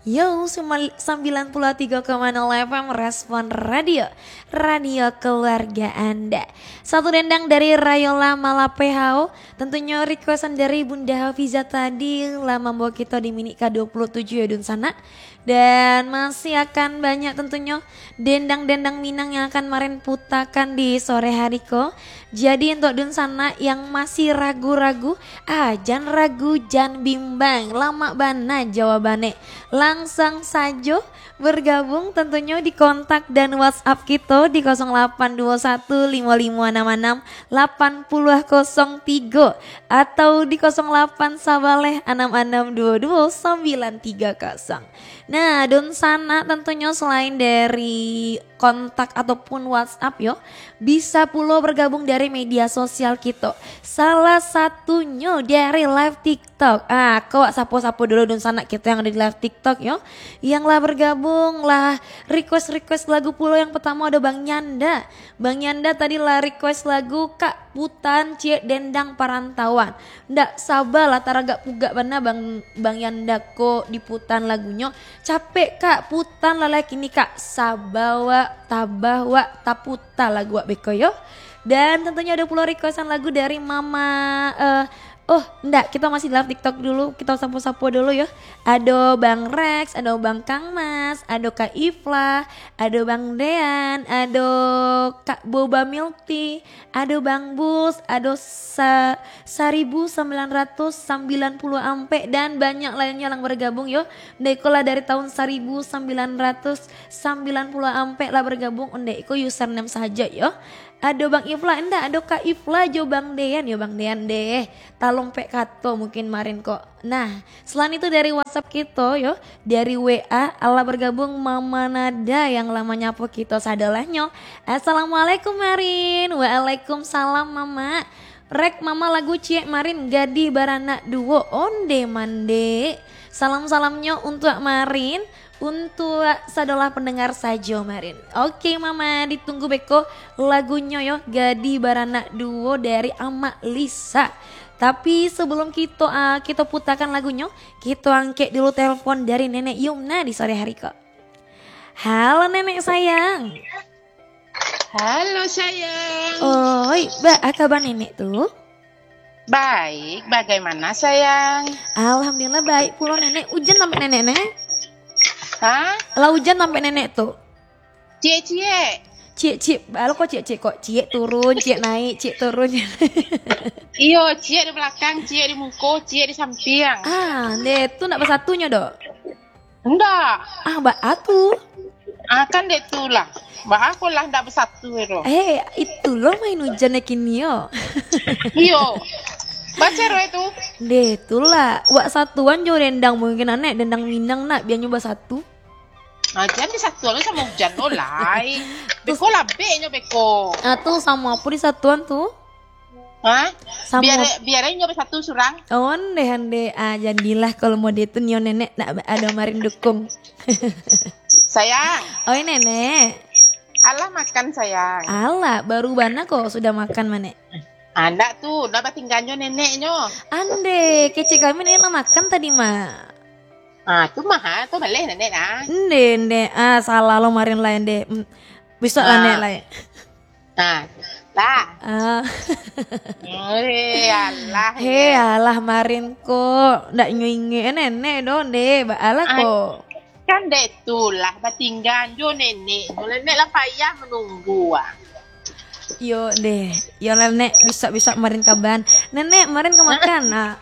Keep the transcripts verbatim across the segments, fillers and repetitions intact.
Yo, sembilan puluh tiga koma nol F M Respon Radio, radio keluarga Anda. Satu dendang dari Rayola Malapehao. Tentunya requestan dari Bunda Hafiza tadi lah membawa kita di mini K dua puluh tujuh ya Dun sana. Dan masih akan banyak tentunya dendang-dendang Minang yang akan Marin putakan di sore hari ko. Jadi untuk Dun sana yang masih ragu-ragu, ah jangan ragu, jangan bimbang, lama bana jawabannya. Langsung saja bergabung tentunya di kontak dan WhatsApp kita di nol delapan dua satu lima lima enam enam delapan nol nol tiga atau di nol delapan sabaleh enam enam dua dua sembilan tiga nol. Nah, Dun sana tentunya selain dari kontak ataupun WhatsApp yo, bisa pula bergabung dari media sosial kita. Salah satunya dari live TikTok. Ah, kok sapo-sapo dulu Dun sana kita yang ada di live TikTok yo. Yang lah bergabung lah request-request lagu pula. Yang pertama ada Bang Nyanda. Bang Nyanda tadi lah request lagu Kak Putan Cie Dendang Parantauan. Ndak sabar lah taragak puga bana Bang Bang Nyanda kok diputan lagunya. Capek Kak putan lalai kini Kak sabawa tabawa taputa lagu wak beko yo. Dan tentunya ada pula requestan lagu dari Mama uh, Oh enggak, kita masih live TikTok dulu. Kita sapu-sapu dulu ya. Ada Bang Rex, ada Bang Kang Mas, ada Kak Ifla, ada Bang Dean, ada Kak Boba Milti, ada Bang Bus, ada Sa seribu sembilan ratus sembilan puluh ampe dan banyak lainnya yang bergabung yo. Ndekola dari tahun seribu sembilan ratus sembilan puluh ampe lah bergabung. Ndeko username saja yo. Ada Bang Ifla, enggak ada Kak Ifla jo Bang Dean ya Bang Dean deh. Talong pek kato mungkin marin kok. Nah, selain itu dari WhatsApp kita yo, dari W A Allah bergabung Mama Nada yang lama nyapu kita sadalahnya. Assalamualaikum Marin. Waalaikumsalam Mama. Rek Mama lagu Cie Marin Gadi Barana Duo onde mande. Salam-salamnya untuk Marin. Untuk sadalah pendengar saja Marin. Oke Mama, ditunggu beko lagunya yo Gadi Barana Duo dari Ama Lisa. Tapi sebelum kita uh, kita putakan lagunya, kita angkat dulu telepon dari Nenek Yumna di sore hari kok. Halo Nenek sayang. Halo sayang. Oi, Mbak, apa kabar Nenek tuh? Baik, bagaimana sayang? Alhamdulillah baik. Pulau Nenek, hujan sampai Nenek Nenek? Hah? Lah hujan sampai Nenek tuh? Cie cie. Cie cie,alo kok cie cie kok cie turun, cie naik, cie turun. Iyo, cie di belakang, cie di muka, cie di samping. Ah, deh tuh nak bersatunya dok? Enggak. Ah, mbak atu. Ah kan deh tuh lah. Mbak aku lah enggak bersatu itu. Eh, itu lo main hujannya kini yo. Iyo. Baca ro itu. Deh tuh lah, wak satuan jo dendang mungkin aneh, dendang Minang nak biar nyoba satu. Ah, jangan di satu sama hujan lo lai. Beko labe nyo beko. Atau sama apa di satuan tuh? Hah? Sama Biar biar nyoba satu surang. Oh, deh ande ah jadilah kalau mau dia tuh nyo nenek nak ada Marin dukung. Sayang. Oh, nenek. Allah makan sayang. Alah, baru bana kok sudah makan manek. Anda tuh, udah tinggalnya neneknya. Ande, kece kami nih lah makan tadi mah. Ah, tuh mah, tuh boleh nenek ah. Ende, ende, ah salah lo marin lah ende. Bisa lah nek lah. Nah, lah. Ah. Hei, Allah. Hei, alah marin kok, ndak nyuinge nenek don deh, alah kok. Kan deh tuh lah, batinggan jo nenek. Nenek lah payah menunggu ah. Yo deh, yo nenek bisa bisa marin kaban. Nenek marin kemakan nah.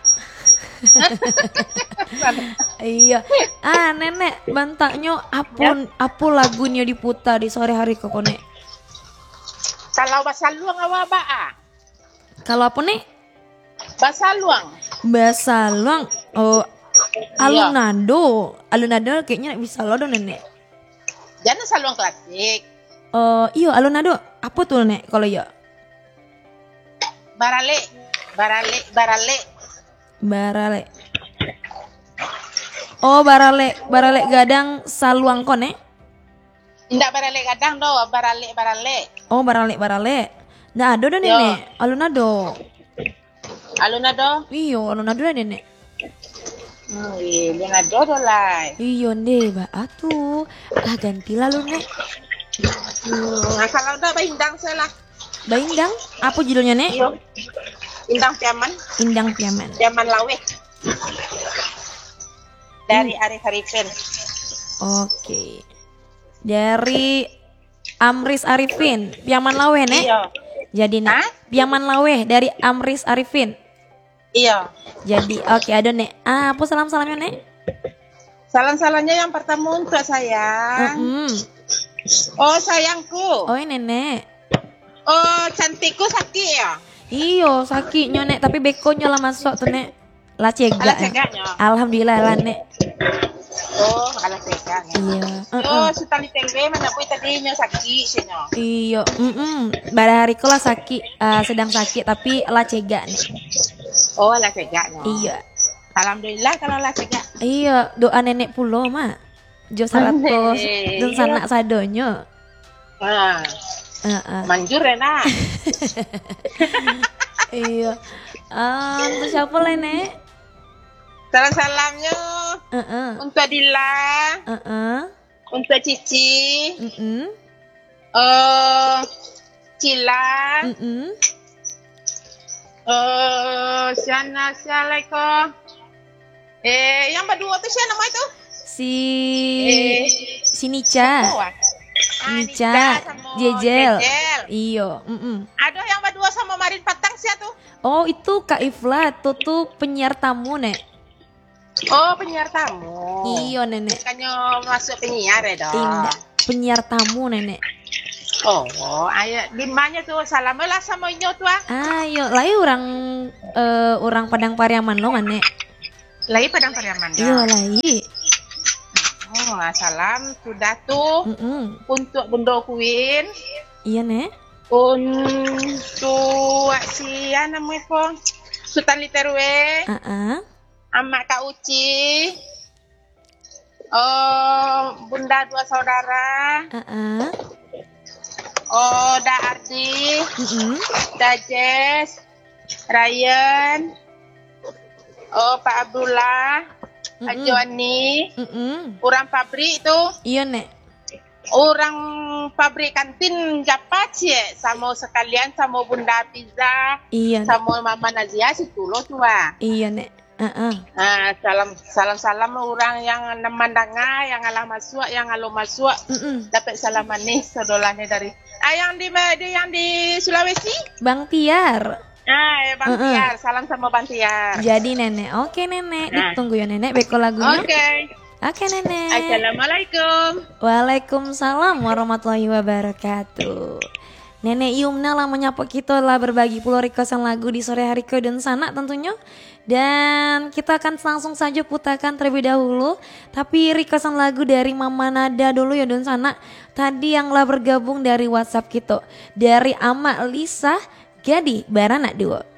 Iya. Ah, nenek bantaknya apun ya? Apu lagunya diputar di sore hari kok nek. Kalau bahasa luang apa ah? Kalau apa nih? Bahasa luang. Bahasa luang. Oh, alunado. Alunado kayaknya bisa lo dong nenek. Jangan saluang klasik. Oh, iyo alunado. Apa tuh nek kalau ya? Barale, barale, barale. Barale. Oh, barale, barale gadang saluang kone? Ndak barale gadang do, barale, barale. Oh, barale, barale. Nah, ada dah nenek. Alunado. Alunado? Iyo, alunado dah nenek. Hmm, iya, dia dodo lah. Iya deh, ba atuh. Ah ganti lalu nek. Hmm, nah, kalau udah Indang saya lah. Baindang, apa judulnya nek? Iya. Indang Piaman, Indang Piaman. Piaman Lawe. Dari Arif Arifin. Oke. Dari Amris Arifin, Piaman Lawe nek. Iya. Jadi nek, Hah? Piaman Lawe dari Amris Arifin. Iya. Jadi oke ada nek. Ah, apa salam-salamnya nek? Salam-salamnya yang pertama untuk sayang. Mm-mm. Oh sayangku. Oh ini nenek. Oh cantikku sakit ya. Iyo sakit nek tapi bekonya lah masuk tuh nek. Lah cegak. Alah cegaknya. Alhamdulillah lah nek. Oh alah cegaknya. Iya. Oh setali tempe mana pun tadinya sakit sih no. Iyo. Mm Pada hari lah sakit, uh, sedang sakit tapi lah cegak nek. Oh alah cegaknya. Iya. Alhamdulillah kalau lah cegak. Iya doa nenek pulo mah. Jo saratos dan sanak sadonyo. Ah. Uh-uh. Manjur enak. Iya. Ah, untuk siapa lah nek? Salam-salamnya Uh-uh. untuk Dila, Uh-uh. untuk Cici, Mm-mm. eh Cila, Mm-mm. eh Siana Assalamualaikum. Eh yang berdua tuh siapa nama itu? Si Eh, si Nica. oh, ah. Ah, Nica, sama Jejel. Jejel. Iyo, mm-mm. Ada yang berdua sama Marin Patang siapa tuh? Oh itu Kak Ifla, tuh tuh penyiar tamu nek. Oh penyiar tamu. Iyo nenek. Makanya masuk penyiar ya dong. Indah, penyiar tamu nenek. Oh, ayo limanya tuh salamelah sama inyo tuh ah. Ayo, lai orang eh, orang Padang Pariaman lo manek. Lagi Padang Pariaman ya. Iyo lai. Oh, salam sudah tuh Mm-mm. untuk Bunda Queen, Iya nek. untuk si namanya po, Sultan Literwe, Ah, Amak Kak Uci, oh Bunda dua saudara, ah, ah. oh Da Ardi, Mm-mm. Da Jess, Ryan, oh Pak Abdullah, Kak Mm-mm. Joni, Mm-mm. orang pabrik itu. Iya nek. Orang pabrik kantin dapat sih sama sekalian sama Bunda Pizza, Iya nek. sama Mama Nazia si tulo tua. Iya nek. Ah, ah. Nah, salam salam salam orang yang nemandanga, yang alah masuk, yang alo masuk, Mm-mm. dapat salam manis sodolane dari. Ah yang di di yang di Sulawesi? Bang Tiar. Ah, ya Bang Uh-uh. Tiar, salam sama Bang Tiar. Jadi nenek. Oke nenek. Nah. Ditunggu ya nenek. Beko lagunya. Oke. Oke nenek. Assalamualaikum. Waalaikumsalam warahmatullahi wabarakatuh. Nenek Yumna lah menyapa kita lah berbagi puluh requestan lagu di sore hari ke dan sana tentunya. Dan kita akan langsung saja putarkan terlebih dahulu. Tapi requestan lagu dari Mama Nada dulu ya dan sana. Tadi yang lah bergabung dari WhatsApp kita. Dari Ama Lisa Gadi Barana Duo.